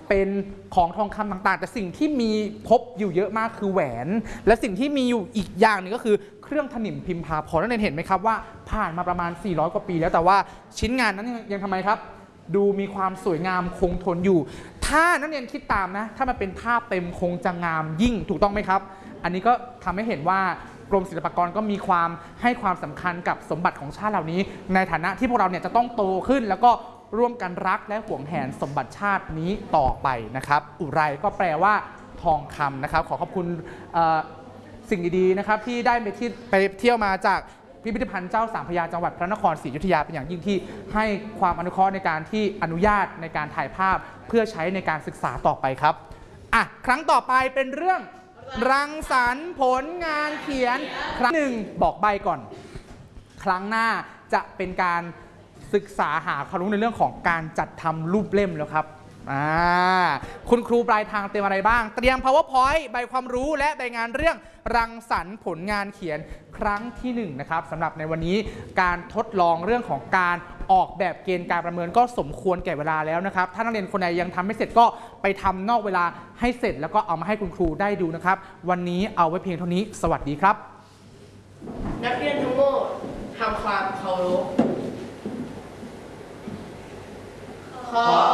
เป็นของทองคำต่างๆแต่สิ่งที่มีพบอยู่เยอะมากคือแหวนและสิ่งที่มีอยู่อีกอย่างหนึ่งก็คือเครื่องถนิมพิมพาพรนักเรียนเห็นไหมครับว่าผ่านมาประมาณ400 กว่าปีแล้วแต่ว่าชิ้นงานนั้นยังทำไมครับดูมีความสวยงามคงทนอยู่ถ้านักเรียนคิดตามนะถ้ามันเป็นภาพเต็มคงจะงามยิ่งถูกต้องไหมครับอันนี้ก็ทำให้เห็นว่ากรมศิลปากรก็มีความให้ความสำคัญกับสมบัติของชาติเหล่านี้ในฐานะที่พวกเราเนี่ยจะต้องโตขึ้นแล้วก็ร่วมกันรักและหวงแหนสมบัติชาตินี้ต่อไปนะครับอุไรก็แปลว่าทองคำนะครับขอขอบคุณสิ่งดีๆนะครับที่ได้ไปเที่ยวมาจากพิพิธภัณฑ์เจ้าสามพระยาจังหวัดพระนครศรีอยุธยาเป็นอย่างยิ่งที่ให้ความอนุเคราะห์ในการที่อนุญาตในการถ่ายภาพเพื่อใช้ในการศึกษาต่อไปครับครั้งต่อไปเป็นเรื่องรังสรรค์ผลงานเขียนครั้งหนึ่งบอกใบก่อนครั้งหน้าจะเป็นการศึกษาหาความรู้ในเรื่องของการจัดทำรูปเล่มแล้วครับคุณครูปลายทางเตรียมอะไรบ้างเตรียม PowerPoint ใบความรู้และใบงานเรื่องรังสรรค์ผลงานเขียนครั้งที่1นะครับสำหรับในวันนี้การทดลองเรื่องของการออกแบบเกณฑ์การประเมินก็สมควรแก่เวลาแล้วนะครับถ้านักเรียนคนใดยังทำไม่เสร็จก็ไปทำนอกเวลาให้เสร็จแล้วก็เอามาให้คุณครูได้ดูนะครับวันนี้เอาไว้เพียงเท่านี้สวัสดีครับนักเรียนทั้งหมดทำความเคารพ